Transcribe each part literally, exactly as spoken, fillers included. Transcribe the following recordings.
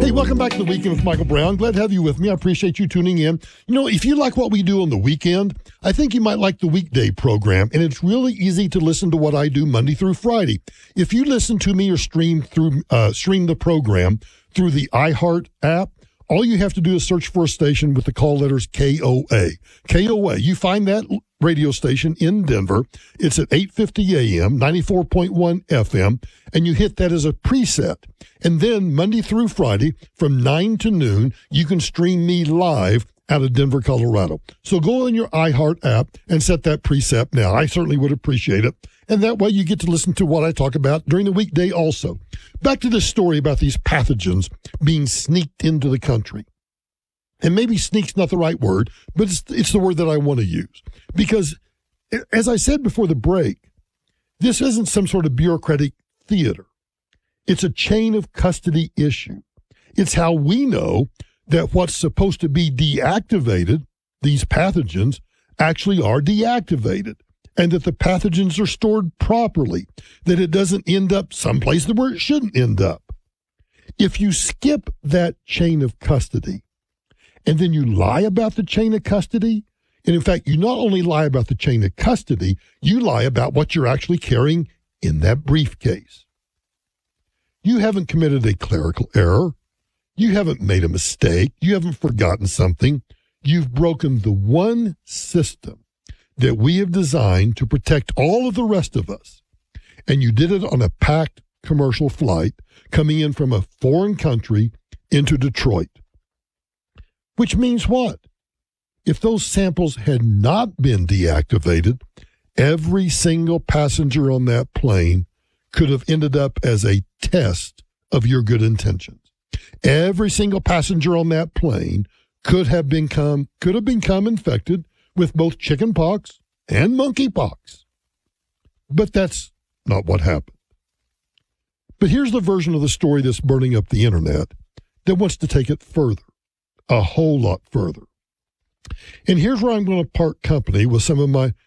Hey, welcome back to The Weekend with Michael Brown. Glad to have you with me. I appreciate you tuning in. You know, if you like what we do on the weekend, I think you might like the weekday program, and it's really easy to listen to what I do Monday through Friday. If you listen to me or stream through uh, stream the program through the iHeart app, all you have to do is search for a station with the call letters K O A. K O A. You find that radio station in Denver. It's at eight fifty A M, ninety-four point one F M, and you hit that as a preset. And then Monday through Friday from nine to noon, you can stream me live out of Denver, Colorado. So go on your iHeart app and set that preset now. I certainly would appreciate it. And that way you get to listen to what I talk about during the weekday also. Back to this story about these pathogens being sneaked into the country. And maybe sneak's not the right word, but it's, it's the word that I want to use. Because, as I said before the break, this isn't some sort of bureaucratic theater. It's a chain of custody issue. It's how we know that what's supposed to be deactivated, these pathogens, actually are deactivated, and that the pathogens are stored properly, that it doesn't end up someplace where it shouldn't end up. If you skip that chain of custody, and then you lie about the chain of custody, and in fact, you not only lie about the chain of custody, you lie about what you're actually carrying in that briefcase. You haven't committed a clerical error. You haven't made a mistake. You haven't forgotten something. You've broken the one system that we have designed to protect all of the rest of us. And you did it on a packed commercial flight coming in from a foreign country into Detroit. Which means what? If those samples had not been deactivated, every single passenger on that plane could have ended up as a test of your good intentions. Every single passenger on that plane could have become could have become infected with both chickenpox and monkeypox. But that's not what happened. But here's the version of the story that's burning up the internet that wants to take it further, a whole lot further. And here's where I'm going to part company with some of my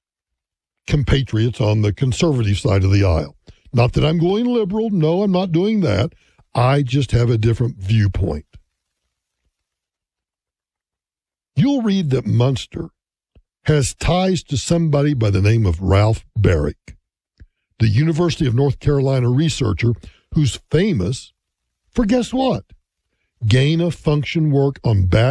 compatriots on the conservative side of the aisle. Not that I'm going liberal. No, I'm not doing that. I just have a different viewpoint. You'll read that Munster has ties to somebody by the name of Ralph Baric, the University of North Carolina researcher who's famous for, guess what? Gain of function work on back